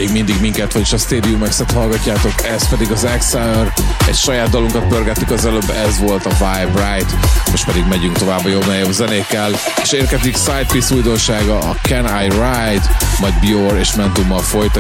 Még mindig minket, vagyis a Stadium X-et hallgatjátok, ez pedig az Exile. Egy saját dalunkat pörgettük az előbb, ez volt a Vibe Right. Most pedig megyünk tovább a jobb zenékkel, és érkezik Sidepiece újdonsága, a Can I Ride, majd Bior és Mentummal folytatjuk.